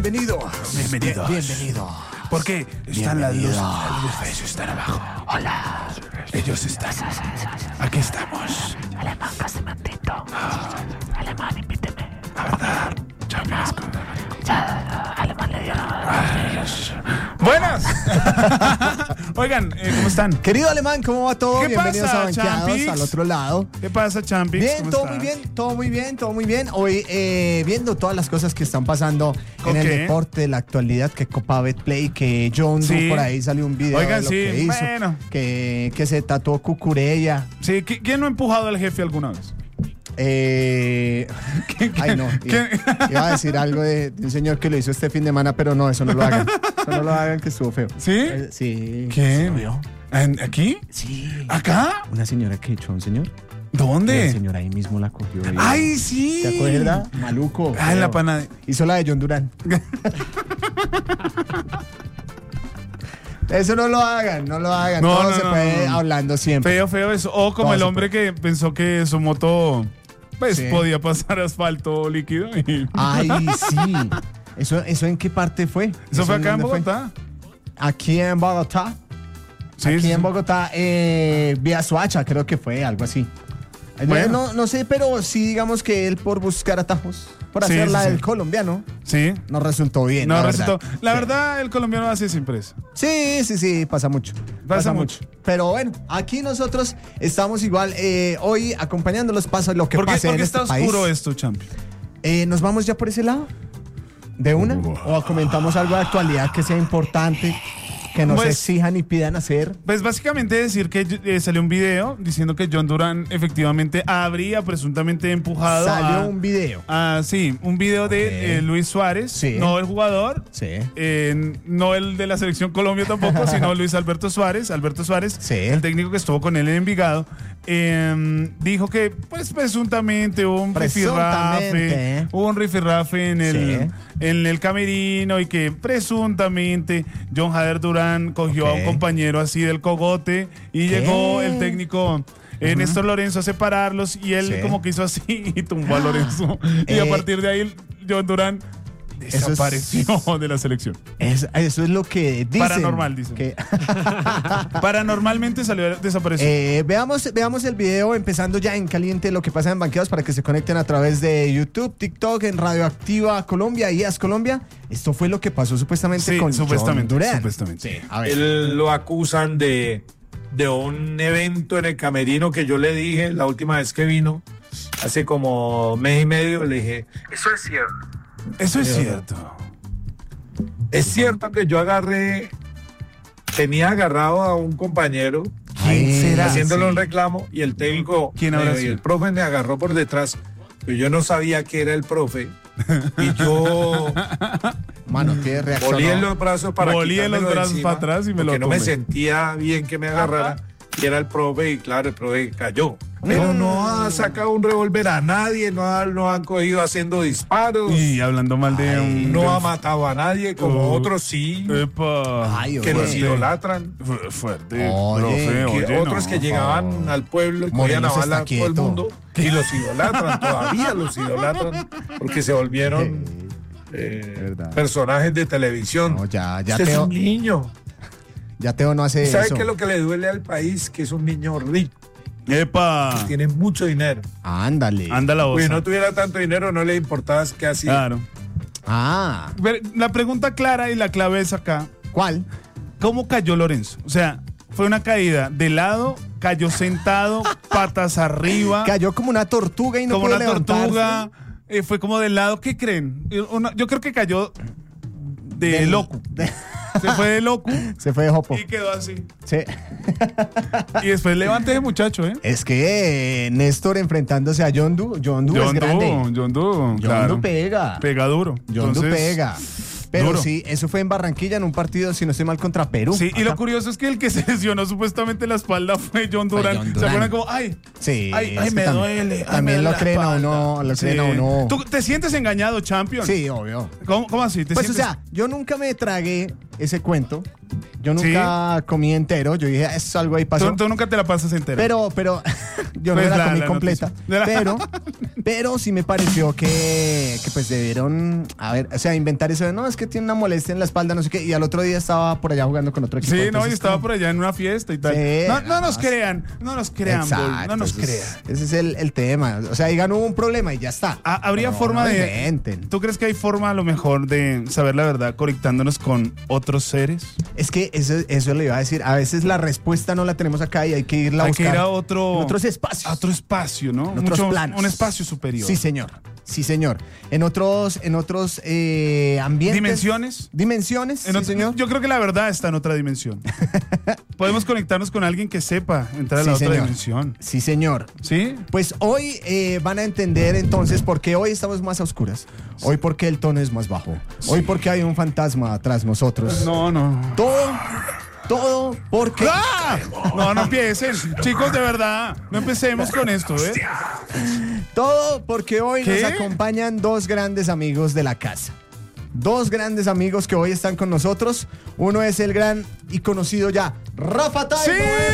bienvenido. Bienvenido. ¿Por qué? Están las luces de eso están abajo. Hola. Ellos están. Aquí estamos. Alemán, casi mantito. Alemán, invíteme. La verdad, Champions. Ya, Alemán le dio. Buenas. Oigan, ¿cómo están? Querido Alemán, ¿cómo va todo? ¿Qué Bienvenidos pasa, a Banqueados, Champix? al otro lado. ¿Qué pasa, Champions? Bien, ¿Cómo todo estás? muy bien, todo muy bien. Hoy viendo todas las cosas que están pasando en el Ok. deporte, la actualidad, que Copa Betplay, que John Sí. por ahí salió un video Oigan, de lo sí, que hizo, bueno. que se tatuó Cucurella. Sí, ¿quién no ha empujado al jefe alguna vez? Ay, no. Iba a decir algo de un señor que lo hizo este fin de semana, pero no, eso no lo hagan. Eso no lo hagan, que estuvo feo. ¿Sí? Sí. ¿Quién? ¿Lo vio? ¿Aquí? Sí. ¿Acá? Una señora que echó a un señor. Y ¿Dónde? el señor ahí mismo la cogió. ¡Ay, sí! ¿Te acuerdas? Maluco. Ah, en la feo. panadería. Hizo la de John Durán. Eso no lo hagan, no lo hagan. No, Todo no, se no, puede no. hablando siempre. Feo eso. O como Todo el se hombre que pensó que su moto pues Sí. podía pasar asfalto líquido. Ay, sí. ¿Eso en qué parte fue? Eso fue acá en dónde fue? Bogotá. Aquí en Bogotá. Sí, Aquí sí. en Bogotá, vía Soacha, creo que fue, algo así. Bueno. No sé, pero sí digamos que él por buscar atajos, por Sí, hacer sí, la sí. del colombiano, Sí. no resultó bien. No la resultó. verdad. La Sí. verdad, el colombiano hace siempre eso. Sí, pasa mucho. Pasa mucho. Pero bueno, aquí nosotros estamos igual hoy acompañándolos, pasa lo que ¿Por qué, pase en porque este está país. oscuro esto, Champion? ¿Nos vamos ya por ese lado? ¿De una? ¿O comentamos algo de actualidad que sea importante, que nos Pues- exijan y pidan hacer? Pues básicamente decir que salió un video diciendo que John Durán efectivamente habría presuntamente empujado Salió un video. sí, un video de Ok. Luis Suárez, Sí. no el jugador, Sí. no el de la selección Colombia tampoco, sino Luis Alberto Suárez, Sí. el técnico que estuvo con él en Envigado, dijo que pues presuntamente hubo un Presuntamente. rifirrafe en el camerino y que presuntamente John Jader Durán cogió a un Ok. compañero así del cogote y ¿Qué? llegó el técnico Néstor Lorenzo a separarlos y él Sí. como que hizo así y tumbó a Lorenzo y a partir de ahí John Durán Eso es- desapareció de la selección. Eso es lo que dicen. Paranormal, dicen. Que- Paranormalmente desapareció. veamos el video empezando ya en caliente lo que pasa en Banqueados para que se conecten a través de YouTube, TikTok, en Radioactiva Colombia y IAS Colombia. Esto fue lo que pasó supuestamente Sí, con supuestamente, John Durán. supuestamente. A ver. Él lo acusan de un evento en el camerino que yo le dije la última vez que vino, hace como mes y medio, le dije, eso es cierto. Eso es cierto. Es cierto que yo tenía agarrado a un compañero ¿Quién será? haciéndole Sí. un reclamo y el técnico ¿Quién habrá y sido? el profe me agarró por detrás, pero yo no sabía que era el profe y yo Mano, ¿qué reacción? volí en los brazos para Volí en los quitármelo de brazos encima, para atrás y me lo porque no me tomé. sentía bien que me agarrara y era el profe y claro, el profe cayó. Pero no ha sacado un revólver a nadie, no han cogido haciendo disparos, Y hablando mal de un... no ha matado a nadie como otros sí, Epa. Ay, que los oye. idolatran. Fuerte, Oye, profe, Que oye, otros no. que llegaban al pueblo y cogían a Morelos bala a está todo el quieto. mundo y los idolatran, todavía los idolatran porque se volvieron verdad. personajes de televisión. No, ya Usted es Teo, un niño. ya Teo no hace ¿Sabe eso. qué es lo que le duele al país? Que es un niño rico, Epa. tiene mucho dinero. Ándale. Anda la voz. Si no tuviera tanto dinero, no le importaba qué hacía. Claro. Ah, Pero la pregunta clara y la clave es acá. ¿cuál? ¿Cómo cayó Lorenzo? O sea, fue una caída de lado, cayó sentado, patas arriba, Cayó como una tortuga y no como pudo una levantarse. tortuga, fue como de lado. ¿Qué creen? Yo creo que cayó de loco. Se fue de loco Se fue de jopo. y quedó así. Sí. Y después levante ese muchacho, ¿eh? Es que Néstor enfrentándose a John Doe es grande. John Doe, John claro. Doe pega. Pega duro. John Doe Entonces, pega. Pero duro. sí, eso fue en Barranquilla en un partido, si no estoy mal, contra Perú. Sí, y lo Ajá. curioso es que el que se lesionó supuestamente la espalda fue John Durán. John ¿Se Durán. acuerdan como, ay, Sí, ay, es que me tam- duele? Ay, también me duele lo la creen a espalda. uno, lo creen a uno. ¿Tú te sientes engañado, Champion? Sí, obvio. ¿Cómo así? ¿Te Pues o sientes? sea, yo nunca me tragué ese cuento. Yo nunca comí entero. Yo dije, eso algo ahí pasó. Tú nunca te la pasas entera. Pero yo no Pues me la la comí completa. noticia. Pero Pero sí me pareció que pues debieron, a ver, o sea, inventar eso de, no, es que tiene una molestia en la espalda, no sé qué, y al otro día estaba por allá jugando con otro equipo. Sí, no, entonces, y estaba como- por allá en una fiesta y tal. Sí, no nos no, crean, no nos crean, Bull, Exacto, no nos ese crean. Ese es el tema. O sea, digan, hubo un problema y ya está. ¿Habría Pero forma no de... inventen. ¿Tú crees que hay forma a lo mejor de saber la verdad conectándonos con otros seres? Es que eso le iba a decir. A veces la respuesta no la tenemos acá y hay que irla a Hay buscar que ir a en otros espacios. A otro espacio, ¿no? En otros planos. Un espacio superior. Sí, señor. Sí, señor. En otros ambientes. ¿Dimensiones? Dimensiones, En sí, otro- señor. Yo creo que la verdad está en otra dimensión. Podemos conectarnos con alguien que sepa entrar a Sí, la otra señor. dimensión. Sí, señor. ¿Sí? Pues hoy van a entender entonces por qué hoy estamos más a oscuras. Hoy porque el tono es más bajo. Hoy porque hay un fantasma tras nosotros. No. Todo porque... ¡Ah! No empiecen. Chicos, de verdad, no empecemos con esto, ¿eh? Todo porque hoy ¿Qué? nos acompañan dos grandes amigos de la casa. Dos grandes amigos que hoy están con nosotros. Uno es el gran y conocido ya, Rafa Taibo. ¡Sí!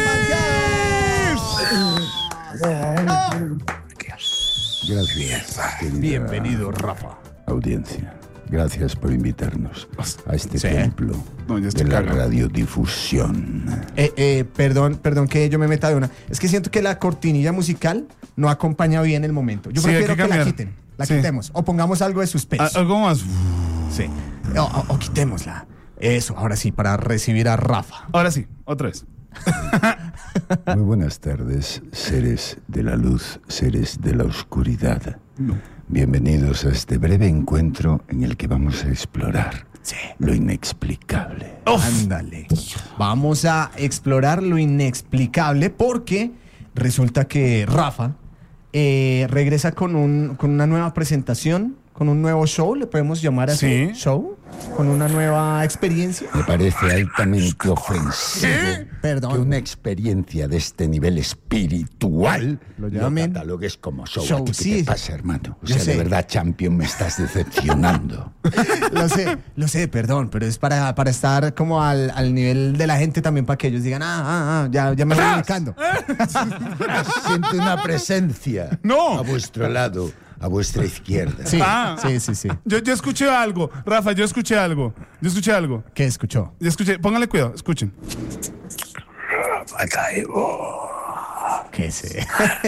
Gracias, querida Bienvenido, Rafa. audiencia. Gracias por invitarnos a este Sí. templo No, ya de estoy la cagado. radiodifusión. Perdón que yo me meta de una. Es que siento que la cortinilla musical no acompaña bien el momento. Yo Sí, hay prefiero que que la cambiar. quiten. La Sí. quitemos. O pongamos algo de suspenso. Algo más. Sí. O quitémosla. Eso, ahora sí, para recibir a Rafa. Ahora sí, otra vez. Muy buenas tardes, seres de la luz, seres de la oscuridad. Bienvenidos a este breve encuentro en el que vamos a explorar Sí. lo inexplicable. Ándale. Vamos a explorar lo inexplicable porque resulta que Rafa regresa con una nueva presentación, con un nuevo show, le podemos llamar así. Sí. Show, con una nueva experiencia. Me parece altamente ofensivo que Perdón. una experiencia de este nivel espiritual Lo lo llamen catalogues como show. show, ¿A ti qué sí. te pasa, hermano? O Yo sea, sé. de verdad, Champion, me estás decepcionando. Lo sé, perdón, pero es para estar como al nivel de la gente también, para que ellos digan, ya me voy ubicando. Siento una presencia No. a vuestro lado, a vuestra izquierda. Sí, Ah. sí. Yo escuché algo. Rafa, yo escuché algo. ¿Qué escuchó? Yo escuché. Pónganle cuidado, escuchen. ¿Qué sé?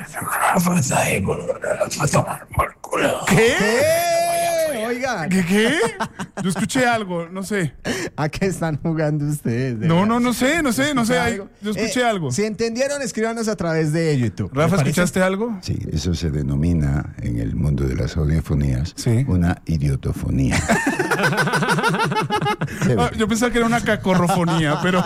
¿Qué? Oiga, ¿Qué? Yo escuché algo, no sé. ¿a qué están jugando ustedes? De No verdad? sé. ¿Algo? Yo escuché algo. Si entendieron, escríbanos a través de YouTube. Rafa, ¿Me parece? ¿escuchaste algo? Sí, eso se denomina en el mundo de las audiofonías Sí. una idiotofonía. Ah, yo pensaba que era una cacorrofonía, pero.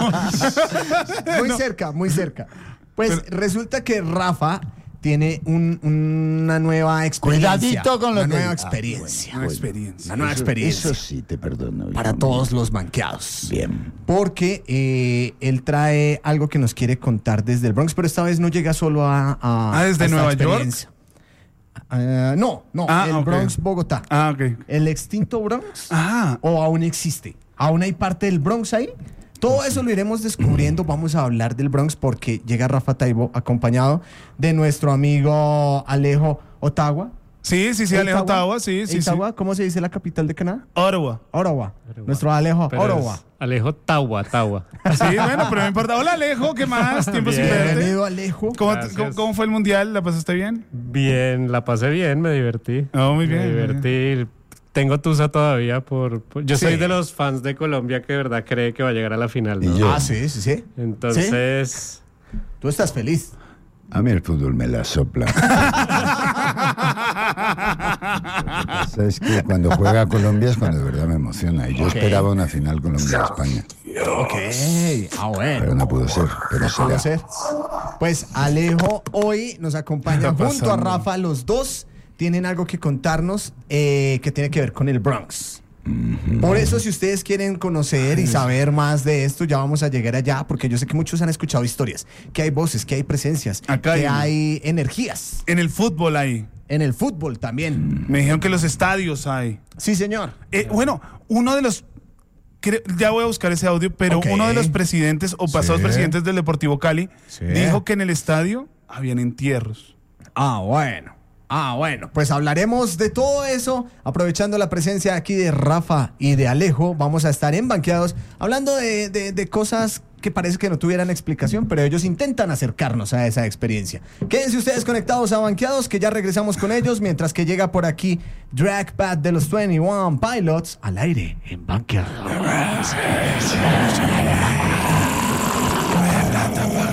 Muy cerca. Pues resulta que Rafa tiene una nueva experiencia. Cuidadito con lo una que nueva dices. experiencia. Una experiencia. Una nueva Eso- experiencia. Eso sí, te perdono. hijo Para mío. todos los banqueados. Bien. Porque él trae algo que nos quiere contar desde el Bronx, pero esta vez no llega solo a ¿desde a esta Nueva York? experiencia. No, el ok. Bronx, Bogotá. Ah, ok. ¿El extinto Bronx? Ah. ¿O aún existe? ¿Aún hay parte del Bronx ahí? Todo eso lo iremos descubriendo. Vamos a hablar del Bronx porque llega Rafa Taibo acompañado de nuestro amigo Alejo Ottawa. Sí, Alejo Ottawa, sí. Ottawa, ¿cómo se dice la capital de Canadá? Ottawa. Ottawa. Nuestro Alejo Pero Ottawa. es Alejo Tawa. Sí, bueno, pero no importa. Hola, Alejo, ¿qué más? Tiempo sin Bien. verte. Bienvenido, Alejo. Gracias. ¿Cómo fue el mundial? ¿La pasaste bien? Bien, la pasé bien, me divertí. Oh, muy bien, Me muy divertí. Tengo tusa todavía yo Sí. soy de los fans de Colombia que de verdad cree que va a llegar a la final, ¿no? Y yo. Sí. Entonces, Tú estás feliz. A mí el fútbol me la sopla. Sabes que cuando juega Colombia es cuando de verdad me emociona. Y yo esperaba una final Colombia-España. Ok. Bueno. Pero no pudo ser. Pero Puede será. ser. Pues Alejo hoy nos acompaña Está junto a pasando. Rafa. Los dos tienen algo que contarnos que tiene que ver con el Bronx. Por eso, si ustedes quieren conocer y saber más de esto, ya vamos a llegar allá, porque yo sé que muchos han escuchado historias, que hay voces, que hay presencias, Acá que hay- hay energías. En el fútbol ahí. En el fútbol también. Me dijeron que los estadios hay. Sí, señor. Bueno, uno de los... ya voy a buscar ese audio, pero Ok. uno de los presidentes o pasados Sí. presidentes del Deportivo Cali Sí. dijo que en el estadio habían entierros. Ah, bueno. Bueno, pues hablaremos de todo eso, aprovechando la presencia aquí de Rafa y de Alejo. Vamos a estar en Banqueados hablando de cosas que parece que no tuvieran explicación, pero ellos intentan acercarnos a esa experiencia. Quédense ustedes conectados a Banqueados, que ya regresamos con ellos, mientras que llega por aquí Drag Pad de los 21 Pilots al aire en Banqueados.